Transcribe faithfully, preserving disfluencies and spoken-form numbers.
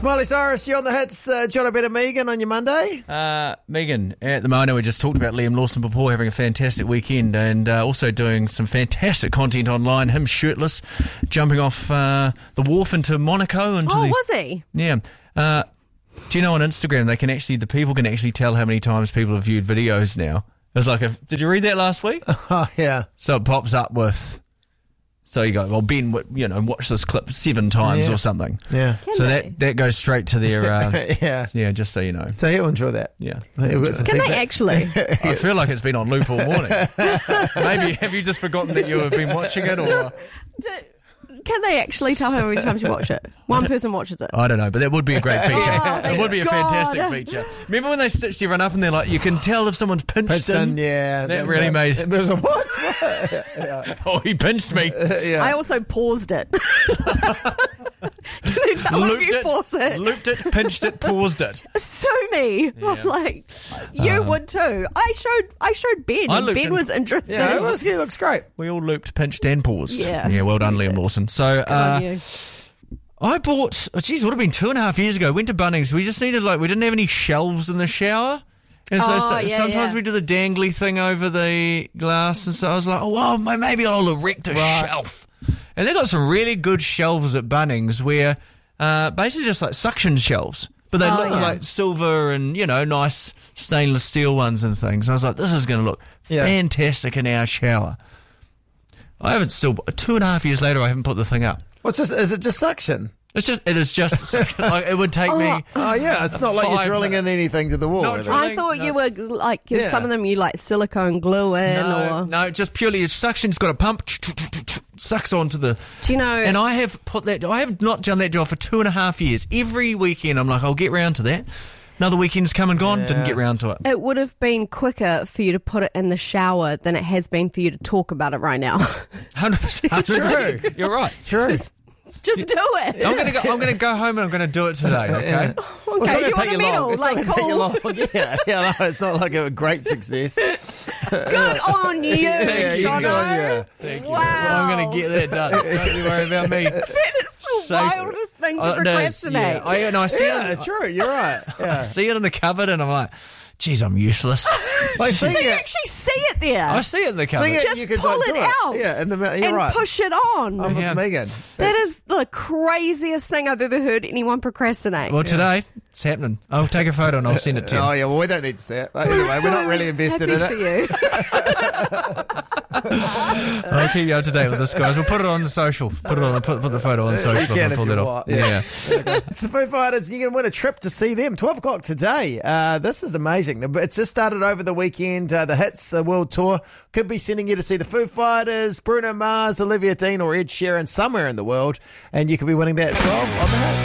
It's Miley Cyrus, you on the hits. Uh, John O'Better Megan on your Monday. Uh, Megan, at the moment, we just talked about Liam Lawson before, having a fantastic weekend and uh, also doing some fantastic content online. Him shirtless, jumping off uh, the wharf into Monaco. Into Oh, the, was he? Yeah. Uh, do you know on Instagram, they can actually, the people can actually tell how many times people have viewed videos now. It was like, a, did you read that last week? Oh, yeah. So it pops up with... So you go, well, Ben, you know, watch this clip seven times Yeah. or something. Yeah. Can so they? that, that goes straight to their, uh, yeah. yeah, just so you know. So he'll enjoy that. Yeah. He'll get some Can they feedback. actually? I feel like it's been on loop all morning. Maybe, have you just forgotten that you have been watching it, or... Do- Can they actually tell how many times you watch it? One person watches it. I don't know, but that would be a great feature. Oh, it would be a God. fantastic feature. Remember when they stitched everyone up and they're like, you can tell if someo's pinched Piston, him? yeah. That was really a- made- It was a what? What? yeah. Oh, he pinched me. yeah. I also paused it. Can you tell Looped if you it, pause it? looped it, pinched it, paused it. Sue me. I'm like, you Um, would too. I showed I showed Ben. I and looked Ben in- was interested. Yeah, it, was, it looks great. We all looped, pinched and paused. Yeah. Yeah, well done, We Liam did. Lawson. So, Good on uh, you. I bought, oh geez, it would have been two and a half years ago. Went to Bunnings. We just needed, like, we didn't have any shelves in the shower. And so, Oh, so yeah, sometimes yeah. we do the dangly thing over the glass. And so I was like, oh, well, ma- maybe I'll erect a Right. shelf. And they got some really good shelves at Bunnings where uh, basically just like suction shelves. But they Oh, look yeah. like silver and, you know, nice stainless steel ones and things. I was like, this is going to look Yeah. fantastic in our shower. I haven't still, two and a half years later, I haven't put the thing up. What's this? Is it just suction? It's just, it is just, like, it would take me. Oh, yeah. It's not like you're Five drilling in anything to the wall. Not is it? drilling. I thought no. you were like, 'cause Yeah. some of them you like silicone glue in No, or. no, just purely it's suction. It's got a pump, sucks onto the. Do you know? And I have put that. I have not done that job for two and a half years. Every weekend, I'm like, I'll get round to that. Another weekend's come and gone. Yeah. Didn't get round to it. It would have been quicker for you to put it in the shower than it has been for you to talk about it right now. Hundred percent. True. You're right. True. Just do it. I'm gonna go. I'm gonna go home and I'm gonna do it today. Okay. Well, Okay, it's you not want going to a take you medal? long. It's Like, not going to take you cool. long. Yeah, yeah, no, it's not like a great success. Good on you, Yeah, you Jono. go on, yeah. Thank you. Wow. Well, I'm gonna get that done. Don't you worry about me. That is the Safe. wildest thing to Uh, no, it's- procrastinate. yeah. I, and I see Yeah, it. true. You're right. Yeah. I see it in the cupboard, and I'm like, geez, I'm useless. Like, so seeing you it, actually see it there. I see it in the cupboard. seeing it, Just you could pull like, it do out. Yeah, and the, you're and right. push it on. I'm Yeah. with Megan. That is the craziest thing I've ever heard anyone procrastinate. Well, today it's happening. I'll take a photo and I'll send it to you. Oh yeah, well we don't need to see it. But anyway, I'm we're not so really invested in happy it. for you. I'll keep you up to date with this, guys. We'll put it on the social. Put it on. Put, put the photo on social. can and if pull you that off. want, Yeah. yeah. It's the Foo Fighters. You can win a trip to see them. twelve o'clock today. Uh, this is amazing. It's just started over the weekend. Uh, the Hits uh, World Tour could be sending you to see the Foo Fighters, Bruno Mars, Olivia Dean, or Ed Sheeran somewhere in the world, and you could be winning that at twelve on the Hits.